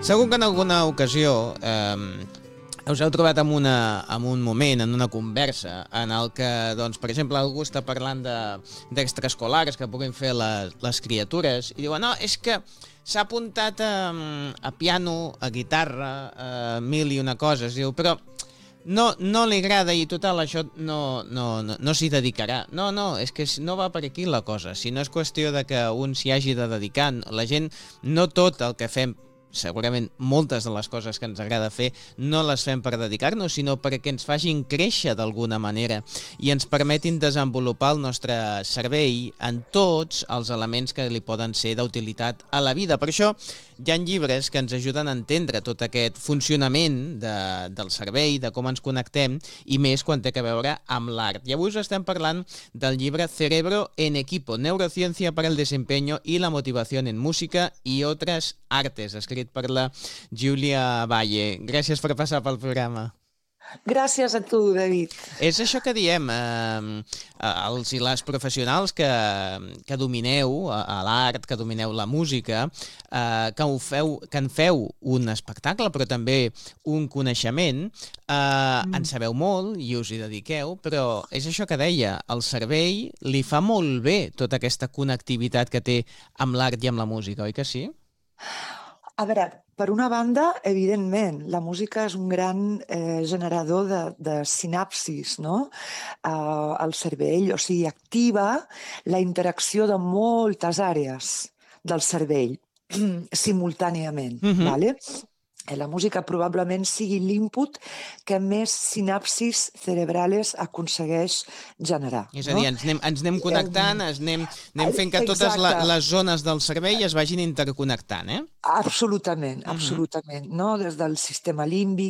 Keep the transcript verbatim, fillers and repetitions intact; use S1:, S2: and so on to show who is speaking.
S1: Segur que en alguna ocasió eh, us heu trobat en, una, en un moment, en una conversa, en el que, doncs, per exemple, algú està parlant d'extraescolars que puguin fer les, les criatures i diuen, no, és que s'ha apuntat a, a piano, a guitarra, a mil i una coses, diu, però no, no li agrada i total, això no, no, no, no s'hi dedicarà. No, no, és que no va per aquí la cosa. Si no és qüestió de que un s'hi hagi de dedicar, la gent, no tot el que fem, segurament moltes de les coses que ens agrada fer no les fem per dedicar-nos, sinó perquè ens facin créixer d'alguna manera i ens permetin desenvolupar el nostre cervell en tots els elements que li poden ser d'utilitat a la vida. Per això hi ha llibres que ens ajuden a entendre tot aquest funcionament de, del cervell, de com ens connectem, i més quan té a veure amb l'art. I avui us estem parlant del llibre Cerebro en Equipo, Neurociencia para el Desempeño y la Motivación en Música y Otras Artes, escrit per la Júlia Valle. Gràcies per passar pel programa.
S2: Gràcies a tu, David.
S1: És això que diem, eh, els i les professionals que, que domineu a l'art, que domineu la música, eh, que, ho feu, que en feu un espectacle, però també un coneixement, eh, mm. en sabeu molt i us hi dediqueu, però és això que deia, el cervell li fa molt bé tota aquesta connectivitat que té amb l'art i amb la música, oi que sí?
S2: A veure, per una banda, evidentment, la música és un gran eh, generador de, de sinapsis, no? Uh, al cervell, o sigui, activa la interacció de moltes àrees del cervell simultàniament, mm-hmm. vale? La música probablement sigui l'input que més sinapsis cerebrales aconsegueix generar.
S1: És a dir, ens anem, ens anem connectant, ens anem, anem fent que totes la, les zones del cervell es vagin interconnectant, eh?
S2: Absolutament, absolutament. Uh-huh. No? Des del sistema límbic,